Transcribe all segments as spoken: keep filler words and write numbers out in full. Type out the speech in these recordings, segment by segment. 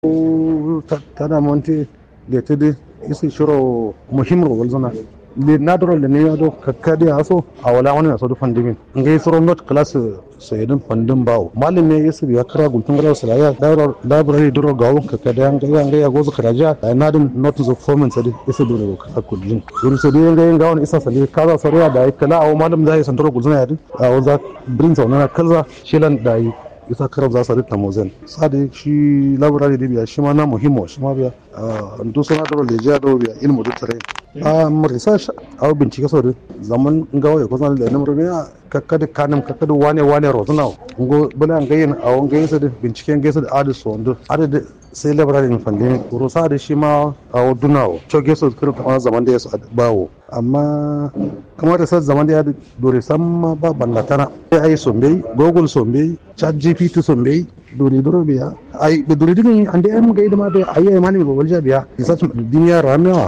tana monti da tidi isi shiro muhimmin walzana le nadro le ne do kakkadi aso a wala wani aso do fandimin ngai soro not class so yedin fandin bawo malin ne yesu ya kara gultun gara salaya daro library duro gawo kakkadi an ga ngai agozo karaja nadin not zo performance adi isi duro ka kullin duro so dai ngai gawon isa sali kaza sariya da kala awo malam zai santoro gulzana yadi a waza brin sauna kaza shilan da isa karar za su rita mozen sadi shi laburari da biya shi ma na muhimmo shi ma biya ndo suna da lejiya da biya ilmu da tare a research a bincike so da zaman gawo ya kusan da nan rubiya kakkada kanam kakkada wane wane rozuna ngo bala ngayin a won gayin da binciken gaisa da adu so ndo adu sai laburari in fande ko sadi shi ma a dunawo choge so kiro kuma zaman da ya bawo amma kamar da sai zaman da ya dore samma ba ballatana ai sombe google sombe chat gpt sombe dore dore biya ai da dore din ande am ga idama da ai ai mani go walja biya research duniya ranawa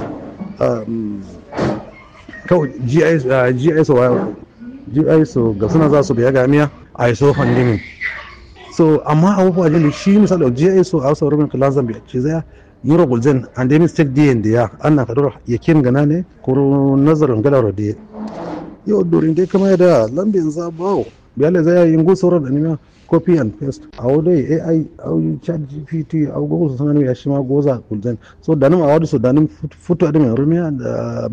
um kawai gis gis wa gis ga suna za su biya ga miya ai so fandimin so amma abubuwa ne shi misali gis a wasu rubin kalan zambiya ce zai yuro gulzen and then mistake di india anna kadoro yakin gana ne ko nazarin galaro da yau durin dai kamar da lambin zabawo biyale zai yin gusoro da nima copy and paste a wadai ai au chat gpt au google sanan ya shi ma goza gulzen so danim a wadu so danim futu adamin rumiya da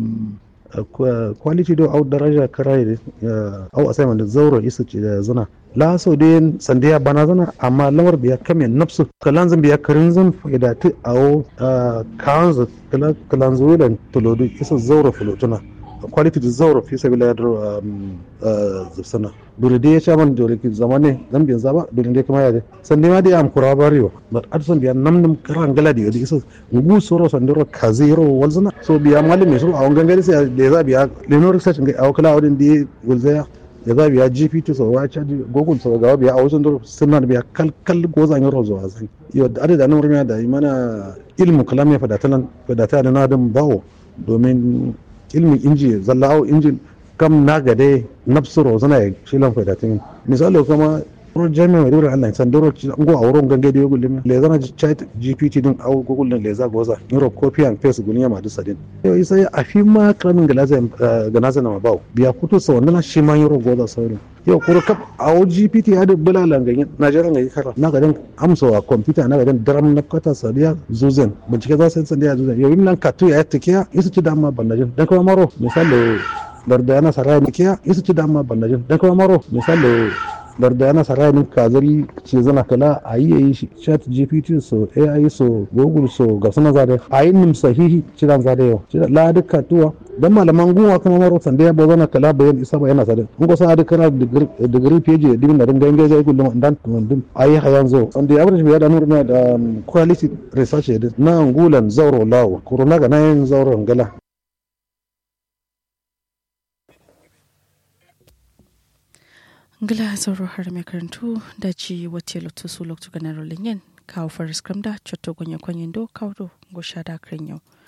quality do au daraja karai au assignment da zauro isa ce da zana la so dai sandiya bana zana amma lamar biya kame nafsu kalan zan biya karin zan faida ta au kanzu kalan zuwan tulodu isa zauro fulotuna quality da zauro fi sabila da zufsana dole dai ya sha man dole ki zamane zan biyan zaba dole dai kuma ya dai sandi ma dai am kura bariwa but adson biya namnam karan gala da isa ngu soro sandoro kaziro walzana so biya malami so a wangan gari sai da za biya leno research ga au kala wadin di walzaya ya za biya gpt so wa cha google so ga biya a wajen doro sunna biya kal kal gozan yaro zo azan yo adada nan murmiya da mana ilmu kalam ya fada talan fada ta da nadan bawo domin ilmin inji zalla'au injin kam na gade nafsu rozana ya shilan faidatin misali kuma pro jami'a mai dora Allah san doro ngo a wurin gange da yogul le zana chat gpt din au google din le za goza europe copy and paste guniya ma dusa din yo isa a fi ma kramin galaza ganaza na bawo biya kuto sa wannan shi ma euro goza saurin yau kuro kap au gpt ya da bulalan ganyen najeriya ga kara na gadan amsawa computer na gadan daram na kata sadiya zuzen bincike za su san da zuzen yau nan katu ya tikiya isa ci dama bandajin dan kuma maro misali larda yana saraya nikiya isa ci dama bandajin dan kuma maro misali larda yana saraya nin kazari ce zana kala a yi yi chat gpt so ai so google so ga suna zade a yi nim sahihi cidan zade yau la duka tuwa dan malaman guwa kuma maro sanda ya bozana kala bayan isa ba yana zade kun ko sa duka na degree page din na dinga inga zai kullum dan din ayi hayan zo sanda ya average ya da nurna da quality research na ngulan zauro lawo corona ga nan zauro ngala ngila sauro har mai karantu da ci wace lotu su loktu ganar rolin yin kawo faris kramda cotto gonye kwanyen do kawo go shada kren yau